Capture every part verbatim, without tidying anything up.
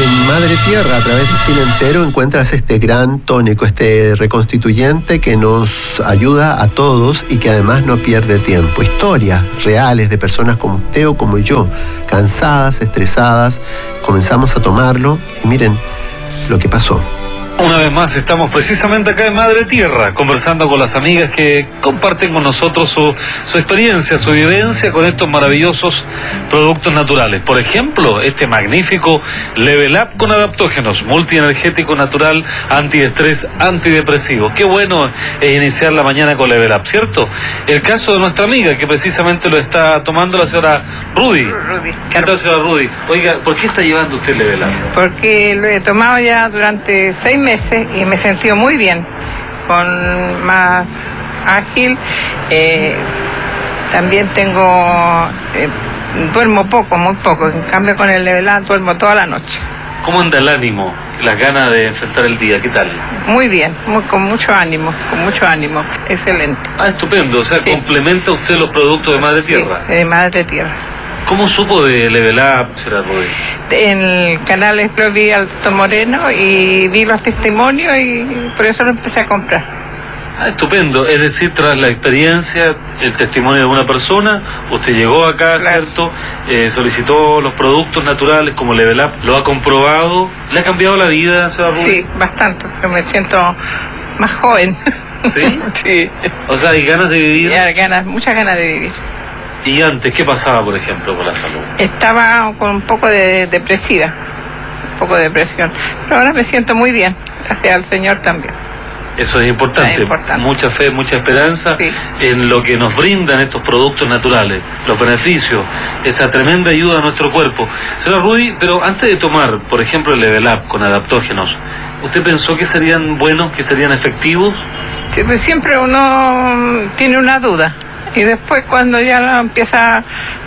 En Madre Tierra, a través de Chile entero, encuentras este gran tónico, este reconstituyente que nos ayuda a todos y que además no pierde tiempo. Historias reales de personas como usted o como yo, cansadas, estresadas. Comenzamos a tomarlo y miren lo que pasó. Una vez más estamos precisamente acá en Madre Tierra, conversando con las amigas que comparten con nosotros su, su experiencia, su vivencia con estos maravillosos productos naturales. Por ejemplo, este magnífico Level Up con adaptógenos, multienergético natural, antiestrés, antidepresivo. Qué bueno es iniciar la mañana con Level Up, ¿cierto? El caso de nuestra amiga que precisamente lo está tomando, la señora Rudy. Rudy. ¿Qué tal, señora Rudy? Oiga, ¿por qué está llevando usted Level Up? Porque lo he tomado ya durante seis meses y me he sentido muy bien, con más ágil. Eh, también tengo, eh, duermo poco, muy poco. En cambio con el Level Up duermo toda la noche. ¿Cómo anda el ánimo, las ganas de enfrentar el día? ¿Qué tal? Muy bien, muy, con mucho ánimo, con mucho ánimo. Excelente. Ah, estupendo. O sea, Sí. ¿complementa usted los productos de Madre Sí, Tierra? de Madre Tierra. ¿Cómo supo de Level Up, señora Rudy? En el canal Explore vi al doctor Moreno y vi los testimonios y por eso lo empecé a comprar. Ah, estupendo. Es decir, tras la experiencia, el testimonio de una persona, usted llegó acá, Claro. ¿cierto? Eh, solicitó los productos naturales como Level Up, lo ha comprobado. ¿Le ha cambiado la vida, señora Rudy? Sí, bastante, porque me siento más joven. ¿Sí? Sí. O sea, hay ganas de vivir. Y ganas, muchas ganas de vivir. ¿Y antes qué pasaba, por ejemplo, con la salud? Estaba con un poco de depresiva, un poco de depresión. Pero ahora me siento muy bien, gracias al Señor también. Eso es importante. Es importante. Mucha fe, mucha esperanza Sí. en lo que nos brindan estos productos naturales, los beneficios, esa tremenda ayuda a nuestro cuerpo. Señora Rudy, pero antes de tomar, por ejemplo, el Level Up con adaptógenos, ¿usted pensó que serían buenos, que serían efectivos? Sí, pues siempre uno tiene una duda. Y después cuando ya lo empieza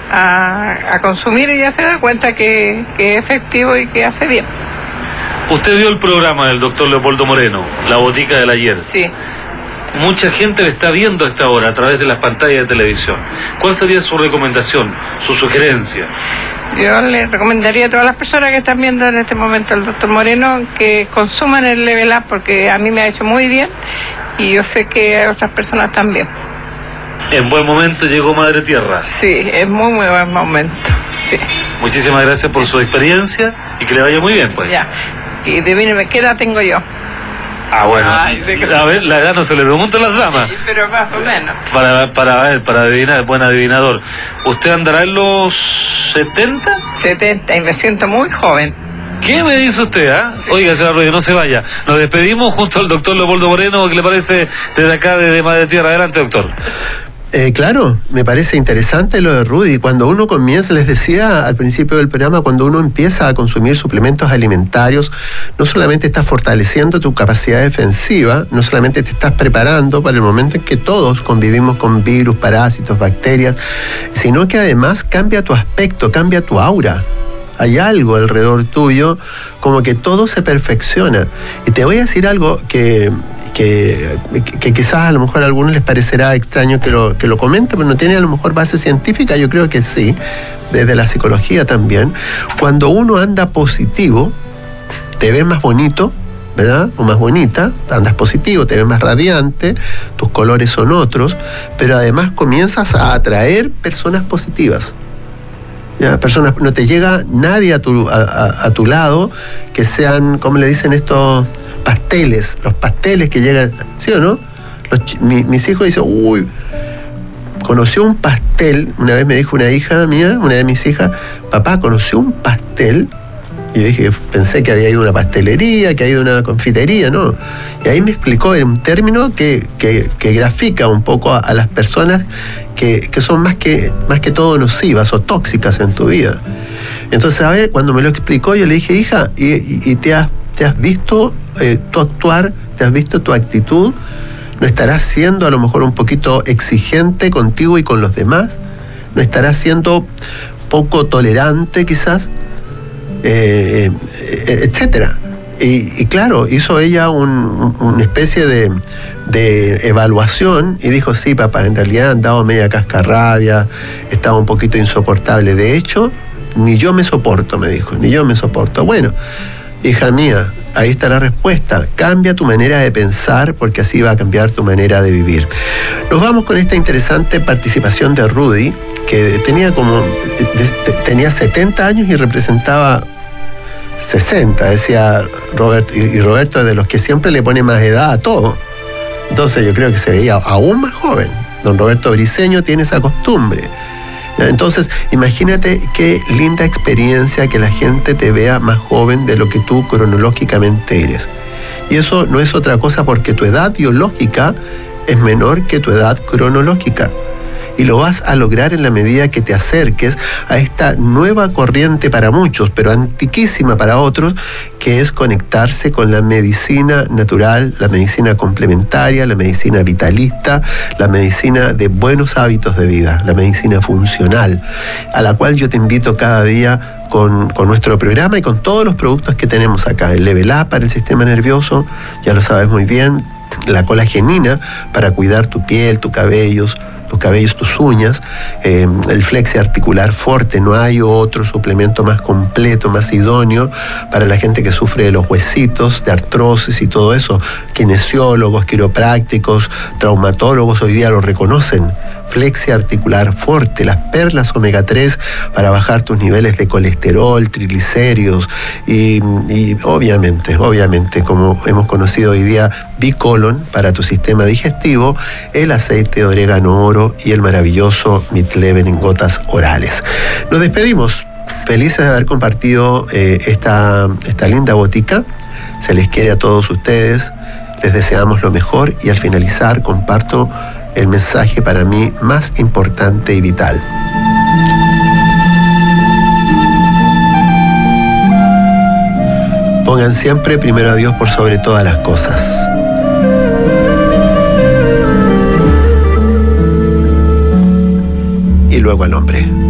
a, a consumir ya se da cuenta que, que es efectivo y que hace bien. Usted vio el programa del doctor Leopoldo Moreno, La Botica del Ayer. Sí. Mucha gente le está viendo a esta hora a través de las pantallas de televisión. ¿Cuál sería su recomendación, su sugerencia? Yo le recomendaría a todas las personas que están viendo en este momento al doctor Moreno que consuman el Level Up porque a mí me ha hecho muy bien y yo sé que a otras personas también. En buen momento llegó Madre Tierra. Sí, es muy muy buen momento. Sí. Muchísimas gracias por su experiencia y que le vaya muy bien, pues. Ya. Y adivíneme, ¿qué edad tengo yo? Ah, bueno. Ay, de que- A ver, la edad no se le pregunta a las damas. Sí, pero más o menos. Para, para ver, para adivinar, buen adivinador. ¿Usted andará en los setenta? setenta y me siento muy joven. ¿Qué me dice usted, ah? Sí. Oiga, señor Ruiz, no se vaya. Nos despedimos junto al doctor Leopoldo Moreno. ¿Qué le parece desde acá, desde Madre Tierra? Adelante, doctor. Eh, claro, me parece interesante lo de Rudy. Cuando uno comienza, les decía al principio del programa, cuando uno empieza a consumir suplementos alimentarios, no solamente estás fortaleciendo tu capacidad defensiva, no solamente te estás preparando para el momento en que todos convivimos con virus, parásitos, bacterias, sino que además cambia tu aspecto, cambia tu aura. Hay algo alrededor tuyo, como que todo se perfecciona. Y te voy a decir algo que, que, que quizás a lo mejor a algunos les parecerá extraño que lo, que lo comente, pero no tiene a lo mejor base científica, yo creo que sí, desde la psicología también. Cuando uno anda positivo, te ves más bonito, ¿verdad? O más bonita, andas positivo, te ves más radiante, tus colores son otros, pero además comienzas a atraer personas positivas. Ya, personas, no te llega nadie a tu, a, a, a tu lado que sean, como le dicen estos pasteles, los pasteles que llegan, ¿sí o no? Los, mi, mis hijos dicen, uy, conoció un pastel, una vez me dijo una hija mía, una de mis hijas, papá, conoció un pastel, y yo dije, pensé que había ido a una pastelería, que había ido a una confitería, ¿no? Y ahí me explicó en un término que, que, que grafica un poco a, a las personas que, que son más que, más que todo nocivas o tóxicas en tu vida. Entonces, ¿sabes? Cuando me lo explicó, yo le dije, hija, ¿y, y, y te, has, te has visto eh, tu actuar, te has visto tu actitud? ¿No estarás siendo a lo mejor un poquito exigente contigo y con los demás? ¿No estarás siendo poco tolerante quizás? Eh, eh, etcétera. Y, y claro, hizo ella un, una especie de, de evaluación y dijo, sí, papá, en realidad andaba media cascarrabia, estaba un poquito insoportable. De hecho, Ni yo me soporto, me dijo, ni yo me soporto. Bueno, hija mía, ahí está la respuesta. Cambia tu manera de pensar porque así va a cambiar tu manera de vivir. Nos vamos con esta interesante participación de Rudy, que tenía como tenía setenta años y representaba sesenta, decía Roberto, y Roberto es de los que siempre le pone más edad a todo. Entonces yo creo que se veía aún más joven. Don Roberto Briceño tiene esa costumbre. Entonces, imagínate qué linda experiencia que la gente te vea más joven de lo que tú cronológicamente eres. Y eso no es otra cosa porque tu edad biológica es menor que tu edad cronológica. Y lo vas a lograr en la medida que te acerques a esta nueva corriente para muchos, pero antiquísima para otros, que es conectarse con la medicina natural, la medicina complementaria, la medicina vitalista, la medicina de buenos hábitos de vida, la medicina funcional, a la cual yo te invito cada día con, con nuestro programa y con todos los productos que tenemos acá. El Level Up para el sistema nervioso, ya lo sabes muy bien, la colagenina para cuidar tu piel, tus cabellos, tus cabellos, tus uñas, eh, el Flexi Articular Forte. No hay otro suplemento más completo, más idóneo para la gente que sufre de los huesitos, de artrosis y todo eso. Kinesiólogos, quiroprácticos, traumatólogos hoy día lo reconocen. Flexi Articular Forte, las perlas omega tres para bajar tus niveles de colesterol, triglicéridos y, y obviamente, obviamente, como hemos conocido hoy día, Bicolon para tu sistema digestivo, el aceite de orégano oro y el maravilloso Midleven en gotas orales. Nos despedimos, felices de haber compartido eh, esta, esta linda botica. Se les quiere a todos ustedes, les deseamos lo mejor y al finalizar comparto el mensaje para mí más importante y vital. Pongan siempre primero a Dios por sobre todas las cosas. Y luego al hombre.